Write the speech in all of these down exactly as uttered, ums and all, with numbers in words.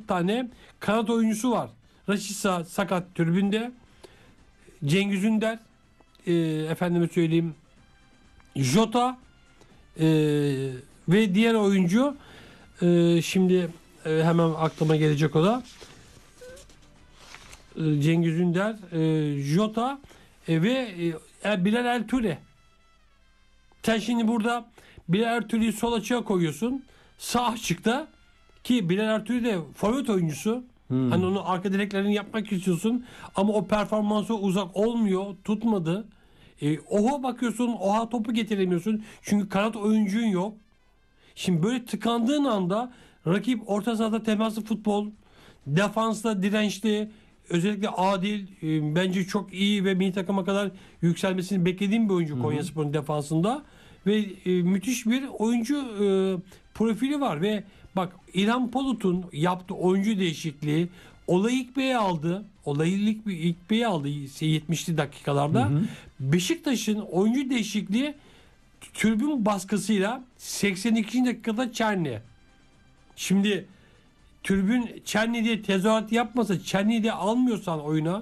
dört tane kanat oyuncusu var. Rashica sakat tribünde. Cengiz Ünder, e, efendime söyleyeyim, Jota e, ve diğer oyuncu e, şimdi e, hemen aklıma gelecek o da e, Cengiz Ünder, e, Jota e, ve e, Bilal Ertürk. Sen şimdi burada Bilal Ertürk'ü sol açığa koyuyorsun. Sağ açıkta, ki Bilal Ertürk de forvet oyuncusu. Hmm. Hani onu arka direklerini yapmak istiyorsun ama o performansı uzak olmuyor, tutmadı. E, oha bakıyorsun, oha topu getiremiyorsun. Çünkü kanat oyuncun yok. Şimdi böyle tıkandığın anda rakip orta sahada temaslı futbol, defansta dirençli, özellikle adil, e, bence çok iyi ve milli takıma kadar yükselmesini beklediğim bir oyuncu Konyaspor'un defansında ve e, müthiş bir oyuncu e, profili var ve bak, İlhan Palut'un yaptığı oyuncu değişikliği, olayı ilk Bey'i aldı. Olayı ilk, ilk Bey'i aldı yetmişli dakikalarda. Hı hı. Beşiktaş'ın oyuncu değişikliği tribün baskısıyla seksen ikinci dakikada Çerni. Şimdi tribün Çerni diye tezahürat yapmasa, Çerni'yi de almıyorsan oyuna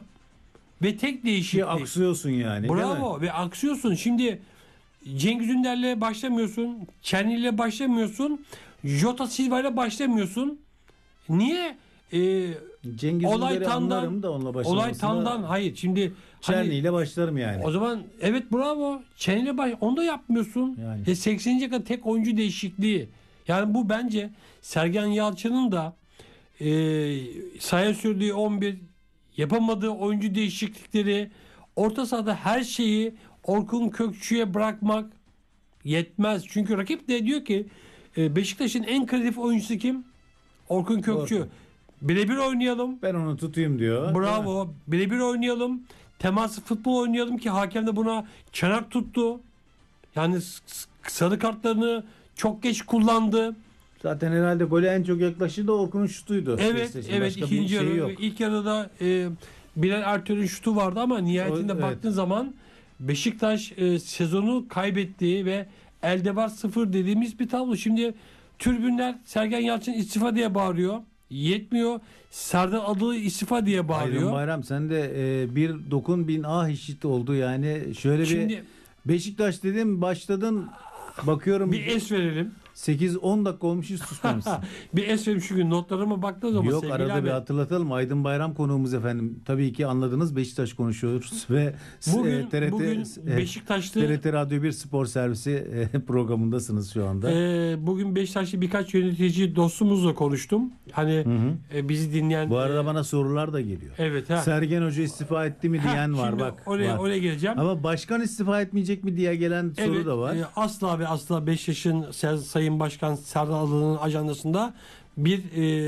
ve tek değişiklik. Ki aksıyorsun yani. Bravo, ve aksıyorsun. Şimdi Cengiz Ünder'le başlamıyorsun. Çerni'yle başlamıyorsun. Jota Silva'yla başlamıyorsun. Niye? Ee, Cengiz Ünder'i anlarım da onunla başlamasına. Olay Tan'dan hayır. Şimdi Çerni'yle hani, başlarım yani. O zaman evet, bravo. Çerni'yle baş, onu da yapmıyorsun. Yani. E, sekseninci dakika tek oyuncu değişikliği. Yani bu bence Sergen Yalçın'ın da e, sahaya sürdüğü on bir, yapamadığı oyuncu değişiklikleri, orta sahada her şeyi Orkun Kökçü'ye bırakmak yetmez. Çünkü rakip de diyor ki Beşiktaş'ın en kreatif oyuncusu kim? Orkun Kökçü. Orkun. Birebir oynayalım. Ben onu tutayım diyor. Bravo. Birebir oynayalım. Temaslı futbol oynayalım, ki hakem de buna çanak tuttu. Yani sarı kartlarını çok geç kullandı. Zaten herhalde gole en çok yaklaştığı da Orkun'un şutuydu. Evet, evet. Başka ikinci yarı, yok. ilk yarıda e, Bilal Ertürk'ün şutu vardı ama nihayetinde o, evet. baktığın zaman Beşiktaş e, sezonu kaybettiği ve elde var sıfır dediğimiz bir tablo. Şimdi tribünler Sergen Yalçın istifa diye bağırıyor. Yetmiyor. Serdar Adalı istifa diye bağırıyor. Aydın Bayram, sen de e, bir dokun bin ah işit oldu yani. Şöyle Şimdi, bir Beşiktaş dedim, başladın, bakıyorum. Bir es verelim. sekiz on dakika olmuş, hiç susmamışsın. Bir es verim çünkü notlarıma baktığım zaman. Yok, arada abi, bir hatırlatalım. Aydın Bayram konuğumuz efendim. Tabii ki anladınız, Beşiktaş konuşuyoruz ve bugün, e, T R T, bugün Beşiktaşlı T R T Radyo bir spor servisi e, programındasınız şu anda. E, bugün Beşiktaşlı birkaç yönetici dostumuzla konuştum. Hani hı hı. E, bizi dinleyen. Bu arada e, bana sorular da geliyor. Evet. Ha. Sergen Hoca istifa etti mi diyen ha, var bak. Oraya, var. oraya geleceğim. Ama başkan istifa etmeyecek mi diye gelen evet, soru da var. E, asla ve asla Beşiktaş'ın Sayın Başkan Serdar Adalı'nın ajandasında bir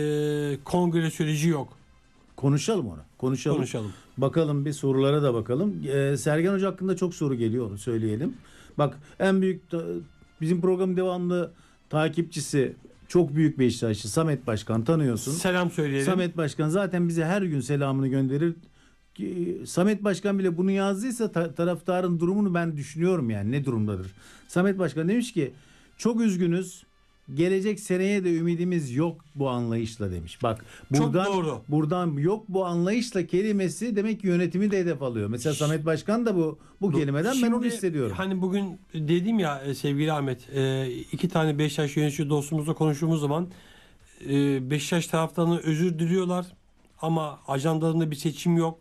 e, kongre süreci yok. Konuşalım onu. Konuşalım. Konuşalım. Bakalım, bir sorulara da bakalım. Ee, Sergen Hoca hakkında çok soru geliyor, onu söyleyelim. Bak, en büyük bizim programın devamlı takipçisi, çok büyük Beşiktaşlı Samet Başkan, tanıyorsun. Selam söyleyelim. Samet Başkan zaten bize her gün selamını gönderir. Samet Başkan bile bunu yazdıysa ta- taraftarın durumunu ben düşünüyorum, yani ne durumdadır. Samet Başkan demiş ki çok üzgünüz, gelecek seneye de ümidimiz yok bu anlayışla demiş. Bak, buradan, çok doğru. Buradan yok bu anlayışla kelimesi demek ki yönetimi de hedef alıyor. Mesela Samet Başkan da bu bu kelimeden Şimdi, ben onu hissediyorum. Hani bugün dedim ya sevgili Ahmet, iki tane Beşiktaş yönetici dostumuzla konuştuğumuz zaman Beşiktaş taraftarına özür diliyorlar ama ajandalarında bir seçim yok.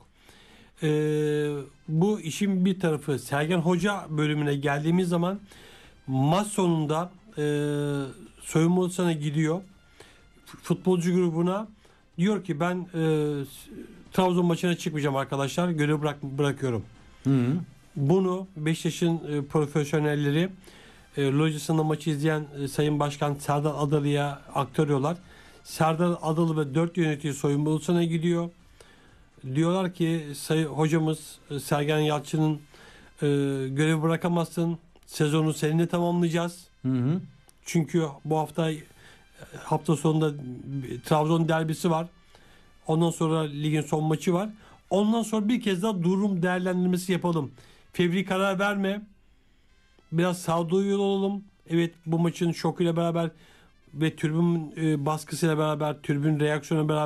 Bu işin bir tarafı. Sergen Hoca bölümüne geldiğimiz zaman maç sonunda soyunma odasına gidiyor. Futbolcu grubuna diyor ki ben e, Trabzon maçına çıkmayacağım arkadaşlar. Görev bırak, bırakıyorum. Hı hı. Bunu Beşiktaş'ın e, profesyonelleri e, lojisinde maçı izleyen e, Sayın Başkan Serdar Adalı'ya aktarıyorlar. Serdar Adalı ve dört yönetici soyunma odasına gidiyor. Diyorlar ki Sayın hocamız e, Sergen Yalçın'ın e, görevi bırakamazsın. Sezonu seninle tamamlayacağız. Hı hı. Çünkü bu hafta hafta sonunda Trabzon derbisi var. Ondan sonra ligin son maçı var. Ondan sonra bir kez daha durum değerlendirmesi yapalım. Fevri karar verme. Biraz sağduyulu olalım. Evet, bu maçın şokuyla beraber ve tribün baskısıyla beraber, tribün reaksiyonu beraber